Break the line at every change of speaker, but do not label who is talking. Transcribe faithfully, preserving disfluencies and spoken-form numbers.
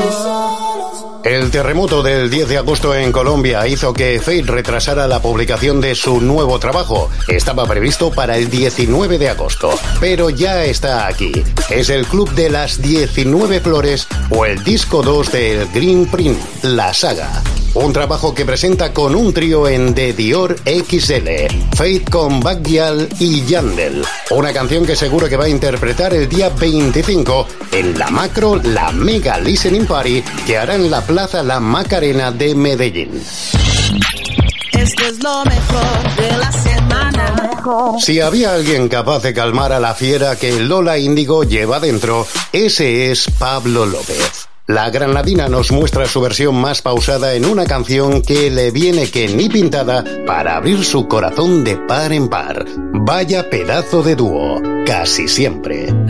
El terremoto del diez de agosto en Colombia hizo que Feid retrasara la publicación de su nuevo trabajo. Estaba previsto para el diecinueve de agosto, pero ya está aquí. Es el Club de las diecinueve Flores o el disco dos del Green Print, La Saga. Un trabajo que presenta con un trío en The Dior equis ele, Feid con Bacgyal y Yandel. Una canción que seguro que va a interpretar el día veinticinco en la macro, la mega listening party que hará en la Plaza La Macarena de Medellín.
Esto es lo mejor de la semana.
Si había alguien capaz de calmar a la fiera que Lola Índigo lleva dentro, ese es Pablo López. La granadina nos muestra su versión más pausada en una canción que le viene que ni pintada para abrir su corazón de par en par. Vaya pedazo de dúo, Casi Siempre.